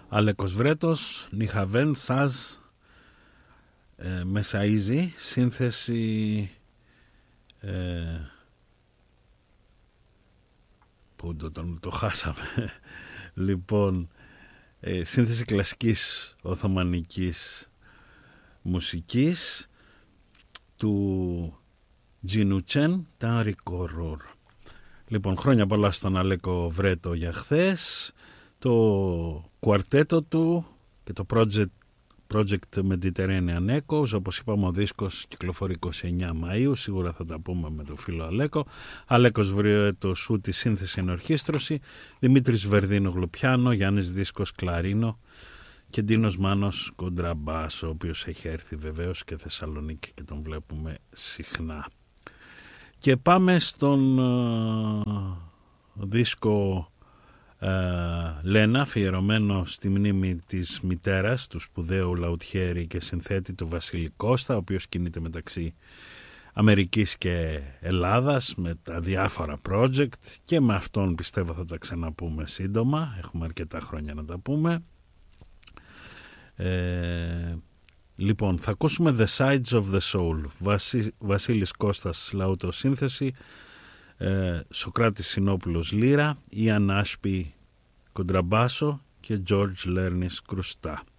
Αλέκος Βρέτος, Νιχαβέν, Σάζ, Μεσαΐζη, σύνθεση που το χάσαμε. Λοιπόν, σύνθεση κλασικής οθωμανικής μουσικής του Τζινουτσέν Τανρικορόρ. Λοιπόν, χρόνια πολλά στον Αλέκο Βρέτο για χθες. Το κουαρτέτο του και το Project Mediterranean Echoes, όπως είπαμε, ο δίσκος κυκλοφορεί 29 Μαΐου, σίγουρα θα τα πούμε με τον φίλο Αλέκο. Αλέκος Βρέτος σούτη, σύνθεση ενορχήστρωση, Δημήτρης Βερδίνογλου πιάνο, Γιάννης Δίσκος κλαρίνο και Ντίνος Μάνος κοντραμπάσο, ο οποίος έχει έρθει βεβαίως και Θεσσαλονίκη και τον βλέπουμε συχνά. Και πάμε στον δίσκο Λένα, αφιερωμένο στη μνήμη της μητέρας του σπουδαίου λαουτιέρη και συνθέτη του Βασίλη Κώστα, ο οποίος κινείται μεταξύ Αμερικής και Ελλάδας με τα διάφορα project, και με αυτόν πιστεύω θα τα ξαναπούμε σύντομα, έχουμε αρκετά χρόνια να τα πούμε. Λοιπόν, θα ακούσουμε The Sides of the Soul, Βασίλης Κώστας λαουτοσύνθεση, Σοκράτης Συνόπουλος λύρα, Ιαν Άσπη κοντραμπάσο και George Λέρνης κρουστά.